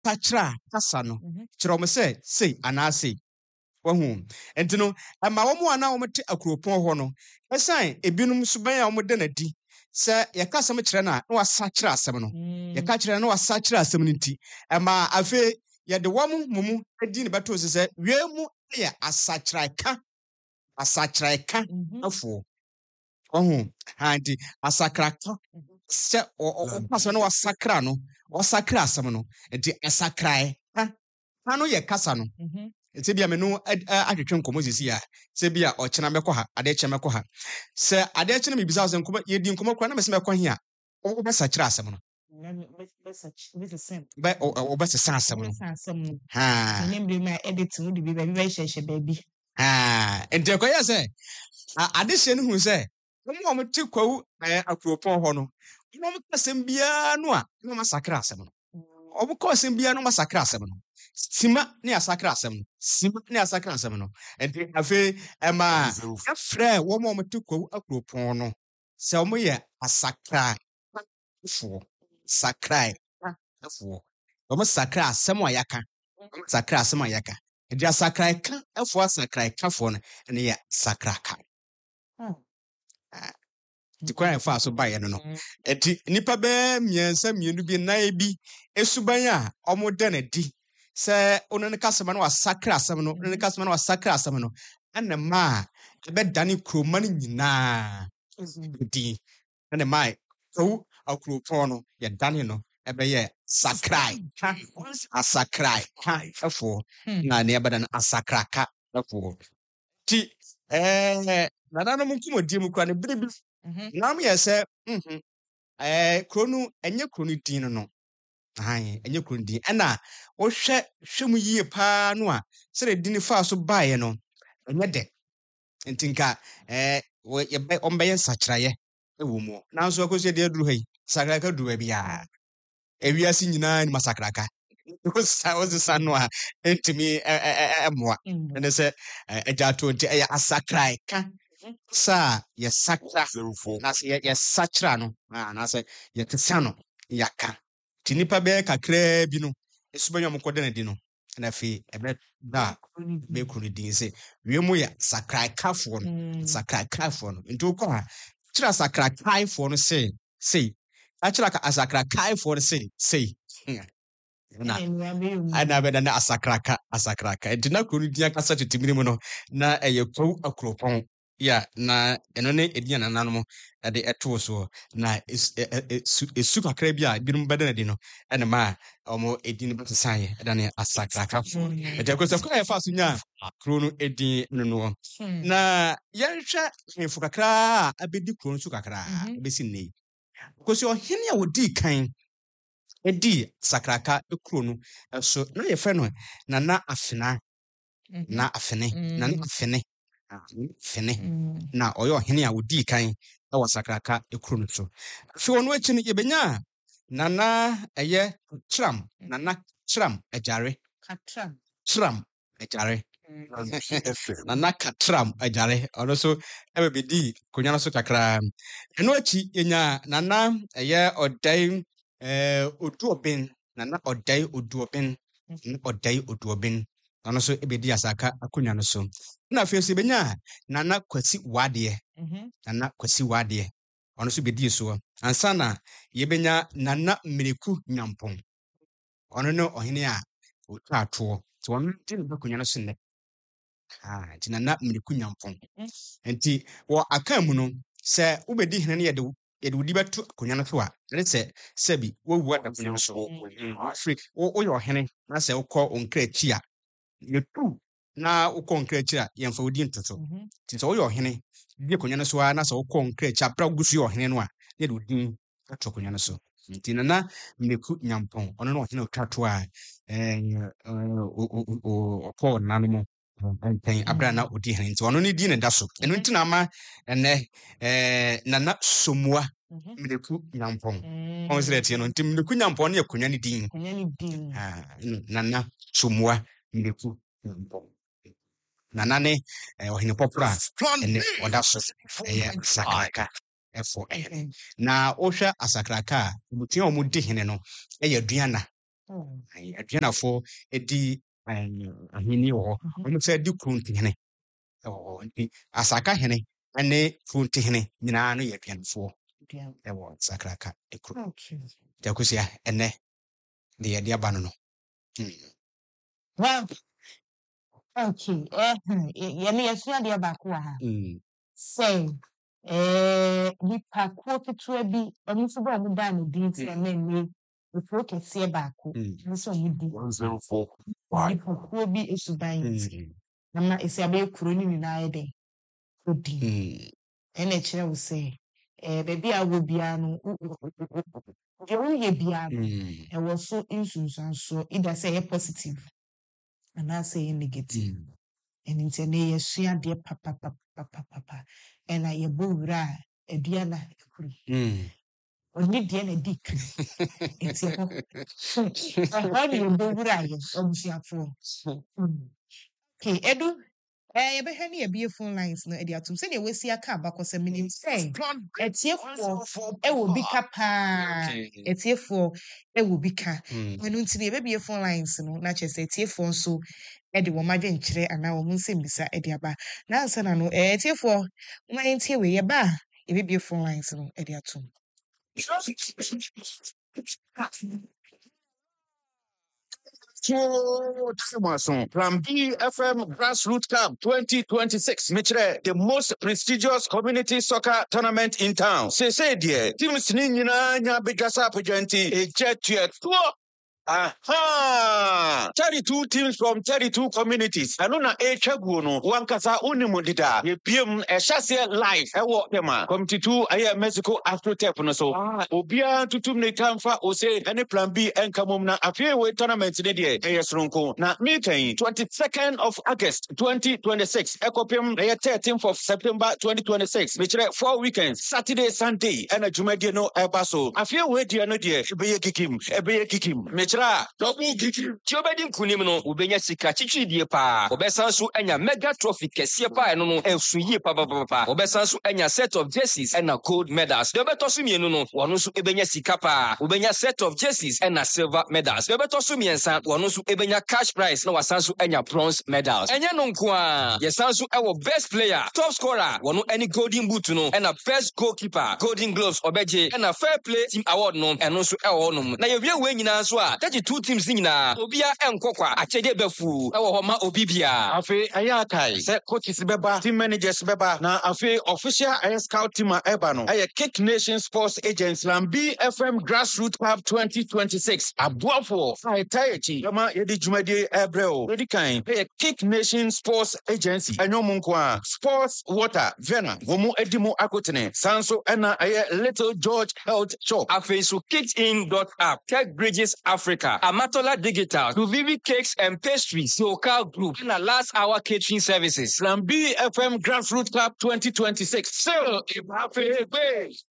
tachra kasa no kyerɛ ɔmo sɛ sei anaasei wahu enti no ama wɔn ana wɔn te akuropɔn hɔ no ɛsan ebinom so bɛn a wɔn de n'adi sɛ yɛka asɛm kyerɛ na wasa kyerɛ asɛm no yɛka kyerɛ na wasa kyerɛ asɛm no nti ama afei yɛde wɔn mumu adi ne bɛto sɛ wie mu yɛ asakyerɛka afoɔ wahu hanti asakraka sɛ ɔpasɛ no wasakra no wasakra asɛm no enti asakrae ha no yɛ kasa no sɛ bia me no ahwehwɛ nkɔmmɔ sisi a sɛ bia ɔkyena mɛkɔ ha adeɛ kyɛ mɛkɔ ha sɛ adeɛ kyena me bisa sɛ nkɔmmɔ yɛdi nkɔmmɔ kora na mɛsɛ mɛkɔ he a wobɛsa kyerɛ asɛm no wobɛsesa asɛm no enti ɛkɔyɛ sɛ adehyɛ no hu sɛ wɔn te kwawu akuropɔn hɔ no wɔn ka asɛm biara no a na masakra asɛm no wɔn kɔ asɛm biara no masakra asɛm no sima ne asakra asɛm no enti afei ɛma ɛfrɛ wɔn te kwawu akuropɔn no sɛ wɔn yɛ asakra afoɔ wɔn sakra asɛm a yɛaka enti asakra ka afoɔ no ɛne yɛ sakraka ti kwa fa so ba ye no enti nipa be miensa mienu bi na bi esuban a omo da na di se ono ne kasema na wasakra asem no ana ma be dane kroma no nyina di ana ma so akropon no ye dane no ebe ye sakrai asakrai afo na ne ebe dan asakraka afo ti nana mo nkumo di mu kwa ne biribi nam yɛ sɛ kronu enye kronu din no enye kronu din ɛna wohwɛ mu yie paa no a sɛ din fa so bae no enye de ntinka ɔmbɛyɛ nsakyerɛyɛ ɛwɔ mu nanso akosi de aduru ha yi sakraka duru bia ewiase nyinaa ni masakraka wosa no a entimi ɛmoa ɛne sɛ agyato nti ɛyɛ asakrai ka sa yɛ sakra na sɛ yɛ sakra no na sɛ yɛ tesa no yaka ti nipa bɛ kakra bi no esubanya mo kɔda na di no na afei ɛbɛ da bɛ kuru din sɛ wie mu yɛ sakra kafoɔ no nti wokɔ ha kyerɛ sakra kaifoɔ no sei akyerɛ asakra kaifoɔ no sei na ana bɛ na asakraka nti na kuru din akasa tetimiri mu no na ɛyɛ kwawu akuropɔn ya na eno ne edinya nananom de eto so na esu kakra bi a binom beda na di no ene ma omo edin beto saye eda ne asakraka ete ko se ko e fa so nya kro no edin no na yenhwe hemfu kakra abedi kro no su kakra besi nei ko se ohene a wodi kan edi sakraka ekro no so na ye fe no na afena fene na oyo hene a wodi kan e wa sakraka ekuru no so fi wono achi no yebenya nana eye tram ejare nana katram ejare ono so e be di konya no so kakra eno achi yenya nana eye odai oduoben nana odai oduoben ono so e be di asaka akonya no so na afei benya nana kwasi wade ono so bedi so ansa na yebenya nana mmereku nyampon ono no ohene a otwa ato so ono di no bakonya no so ne ti nana mmereku nyampon enti wo aka mu no se ubedi hene ne yede wudi beto akonya no so a ne se bi wo wu akonya no so afri wo yo hene na se wo kɔ onkra chi a yetu na ukọ nkrechi a yemfa odi ntoto tinso wo yo hene die konya no so a na so ukọ nkrechi apra gusu yo hene no a ne de odi ato konya no so ntina na mmeku nyampon ono no hene otwato a okọ nanu mo pen abra na odi hene nti ono ne di ne da so eno ntina ma ene nana somua mmeku nyampon on sire tie no nti mmeku nyampon ne konya ne din nana somua mmeku nyampon nanane ohine popura ene oda so sakraka efo na ohwa asakraka mutia omudi hene no eye aduana aduanafo edi ahini wo ɔmo sɛ di kuntihene asaka hene ane kuntihene nyinaa no yɛ aduanafo ɛwɔ Sakraka ekuro jakusia ene de yɛde aba no Well, okay. Yɛne yɛsua deɛ baako wɔ ha. Sɛ nipa kuo ketewa bi ɔno nso bɛ ɔmo daa ne din ti ɛna nne ekuro kɛseɛ baako nso ɔmo di 104. nipa kuo bi esuban ti na ma esi abɛyɛ kuro ne nyinaa yɛ dɛ odi ɛna ɛkyerɛ wo sɛ baabi a wɔ biara no deɛ woyɛ biara no ɛwɔ so nsunsuansoɔ either sɛ ɛyɛ positive anaasɛ ɛyɛ negative ɛno nti ɛnɛ yɛsua adeɛ papapapapapa ɛna yɛbɔ wura a adua na ekuru ɔne deɛ na di kan nti ɛhɔ ne yɛbɔ wura yɛ abusuafoɔ okay edu yɛbɛhwɛ ne yɛbie phone lines no ɛde atom sɛdeɛ wɔasi aka abakɔsɛ menim sɛ atiefoɔ ɛwɔ bi ka paa atiefoɔ ɛwɔ bi ka ɛno nti no yɛbɛbie phone lines no na kyerɛ sɛ atiefoɔ nso ɛde wɔn adwenkyerɛ anaa wɔn nsɛmmisa ɛde aba na ansa na no atiefoɔ wɔn yɛntie wei yɛba a yɛbɛbie phone lines no ɛde atom Plan B FM Grassroots Cup 2026. Mitre, the most prestigious community soccer tournament in town. Say dear, teams nina nya bigasa pejenti e jet Aha! 32 teams from 32 communities. Anuna echagu no wankasa unimudida. Ye PM eshase live. Ewo tema. Committee 2 aye Mexico Astrotep no so. Obia tutum ne kamfa ose any plan B enkamum na afie we tournament ne de eyesronko. Na meeting 22nd of August 2026. Ekopim the 13th of September 2026. Michire 4 weekends. Saturday, Sunday. And a Jumedi no ebaso. Afie we dia no de ebeye kikim. Michira double kikim. Tiobedi nkunim no ubenya sika chichidie pa. Obesan so enya mega trophy kese pa no no ensuye pa. Obesan so enya set of jerseys and gold medals. Debeto so mienu no wono so ebenya sika pa. Ubenya set of jerseys and silver medals. Debeto so miensa wono so ebenya cash prize na wasan so enya bronze medals. Enye no nko a yesan so ewo best player, top scorer, wono any golden boot no and a best goalkeeper, golden gloves obeje and a fair play team award no eno so ewo no. Na yewie we nyina so a 32 teams nyina obia enkokwa achede befu ewo ho ma obibia afi ayakai se coaches beba team managers beba na afi official scout team eba no aye Kick Nation Sports Agents Plan B FM Grassroots Cup 2026 aboafo aitayechi yama yedi jumadi ebreo yedi kan aye Kick Nation Sports Agency enyomu nko a Sports Water Vena womu edimu akotene sanso ena aye Little George Health Shop afi so kicksin.app Tech Bridges Africa Amatola Digital to Vivi Cakes and Pastries Local Group and a last hour catering services. Plan B FM Grassroots Cup 2026 still if happy